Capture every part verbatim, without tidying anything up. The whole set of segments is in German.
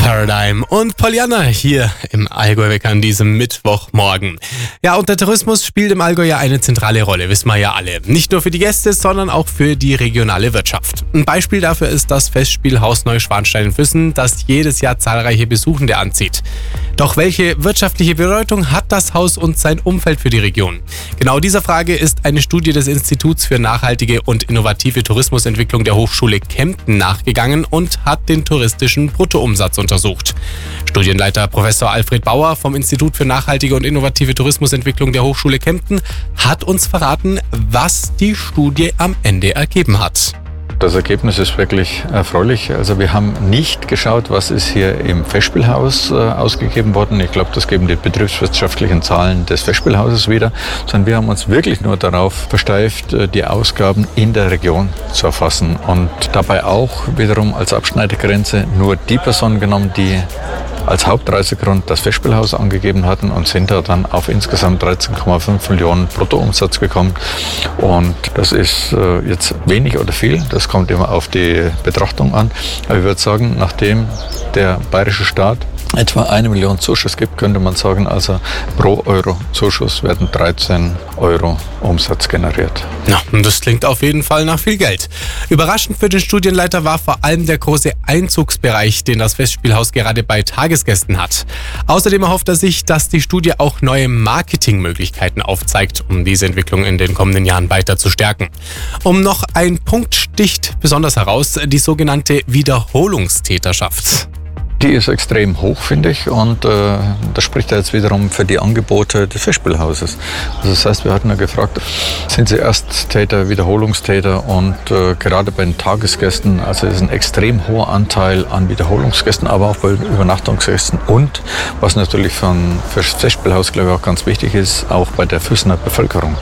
Paradigm und Pollyanna hier im Allgäu-Wecker an diesem Mittwochmorgen. Ja, und der Tourismus spielt im Allgäu ja eine zentrale Rolle, wissen wir ja alle. Nicht nur für die Gäste, sondern auch für die regionale Wirtschaft. Ein Beispiel dafür ist das Festspielhaus Neuschwanstein in Füssen, das jedes Jahr zahlreiche Besuchende anzieht. Doch welche wirtschaftliche Bedeutung hat das Haus und sein Umfeld für die Region? Genau dieser Frage ist eine Studie des Instituts für nachhaltige und innovative Tourismusentwicklung der Hochschule Kempten nachgegangen und hat den touristischen Bruttoumsatz untersucht. Studienleiter Professor Alfred Bauer vom Institut für nachhaltige und innovative Tourismusentwicklung der Hochschule Kempten hat uns verraten, was die Studie am Ende ergeben hat. Das Ergebnis ist wirklich erfreulich. Also wir haben nicht geschaut, was ist hier im Festspielhaus äh, ausgegeben worden. Ich glaube, das geben die betriebswirtschaftlichen Zahlen des Festspielhauses wieder. Sondern wir haben uns wirklich nur darauf versteift, äh, die Ausgaben in der Region zu erfassen. Und dabei auch wiederum als Abschneidegrenze nur die Personen genommen, die als Hauptreisegrund das Festspielhaus angegeben hatten und sind da dann auf insgesamt dreizehn Komma fünf Millionen Bruttoumsatz gekommen. Und das ist äh, jetzt wenig oder viel, das kommt immer auf die Betrachtung an. Aber ich würde sagen, nachdem der bayerische Staat etwa eine Million Zuschuss gibt, könnte man sagen, also pro Euro Zuschuss werden dreizehn Euro Umsatz generiert. Ja, und das klingt auf jeden Fall nach viel Geld. Überraschend für den Studienleiter war vor allem der große Einzugsbereich, den das Festspielhaus gerade bei Tagesgästen hat. Außerdem erhofft er sich, dass die Studie auch neue Marketingmöglichkeiten aufzeigt, um diese Entwicklung in den kommenden Jahren weiter zu stärken. Um noch ein Punkt sticht besonders heraus, die sogenannte Wiederholungstäterschaft. Die ist extrem hoch, finde ich, und äh, das spricht ja jetzt wiederum für die Angebote des Festspielhauses. Also das heißt, wir hatten ja gefragt, sind sie Ersttäter, Wiederholungstäter, und äh, gerade bei den Tagesgästen, also ist ein extrem hoher Anteil an Wiederholungsgästen, aber auch bei Übernachtungsgästen und, was natürlich für das Festspielhaus, glaube ich, auch ganz wichtig ist, auch bei der Füssener Bevölkerung.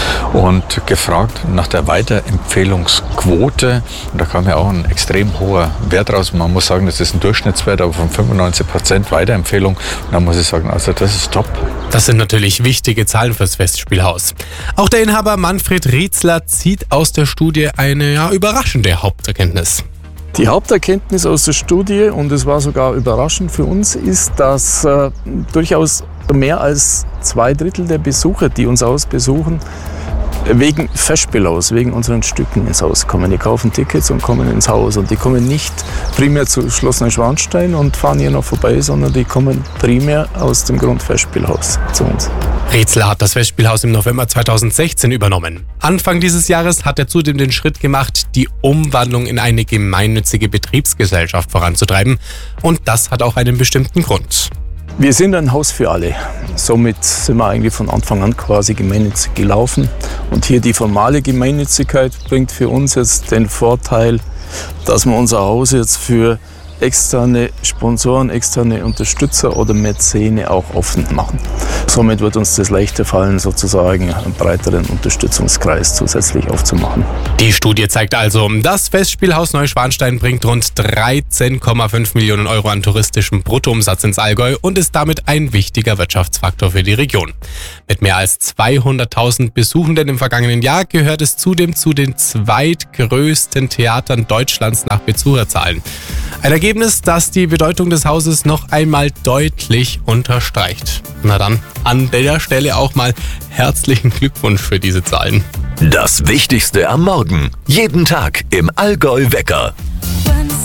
Und gefragt nach der Weiterempfehlungsquote, und da kam ja auch ein extrem hoher Wert raus. Man muss sagen, das ist ein Durchschnittswert, aber von fünfundneunzig Prozent Weiterempfehlung. Und da muss ich sagen, also das ist top. Das sind natürlich wichtige Zahlen fürs Festspielhaus. Auch der Inhaber Manfred Rietzler zieht aus der Studie eine ja, überraschende Haupterkenntnis. Die Haupterkenntnis aus der Studie, und es war sogar überraschend für uns, ist, dass äh, durchaus mehr als zwei Drittel der Besucher, die uns Haus besuchen, wegen Festspielhaus, wegen unseren Stücken ins Haus kommen. Die kaufen Tickets und kommen ins Haus. Und die kommen nicht primär zu Schloss Neuschwanstein und fahren hier noch vorbei, sondern die kommen primär aus dem Grund Festspielhaus zu uns. Rietzler hat das Festspielhaus im November zweitausendsechzehn übernommen. Anfang dieses Jahres hat er zudem den Schritt gemacht, die Umwandlung in eine gemeinnützige Betriebsgesellschaft voranzutreiben. Und das hat auch einen bestimmten Grund. Wir sind ein Haus für alle. Somit sind wir eigentlich von Anfang an quasi gemeinnützig gelaufen. Und hier die formale Gemeinnützigkeit bringt für uns jetzt den Vorteil, dass wir unser Haus jetzt für externe Sponsoren, externe Unterstützer oder Mäzene auch offen machen. Somit wird uns das leichter fallen, sozusagen einen breiteren Unterstützungskreis zusätzlich aufzumachen. Die Studie zeigt also, das Festspielhaus Neuschwanstein bringt rund dreizehn Komma fünf Millionen Euro an touristischem Bruttoumsatz ins Allgäu und ist damit ein wichtiger Wirtschaftsfaktor für die Region. Mit mehr als zweihunderttausend Besuchenden im vergangenen Jahr gehört es zudem zu den zweitgrößten Theatern Deutschlands nach Besucherzahlen. Ein Ergebnis, das die Bedeutung des Hauses noch einmal deutlich unterstreicht. Na dann, an der Stelle auch mal herzlichen Glückwunsch für diese Zahlen. Das Wichtigste am Morgen. Jeden Tag im Allgäu-Wecker.